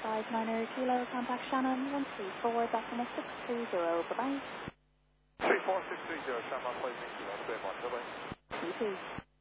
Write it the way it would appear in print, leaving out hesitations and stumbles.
59 Kilo, contact Shannon 134.630, bye-bye. 34630, Shannon, placing Kilo, stay on, bye-bye. You too.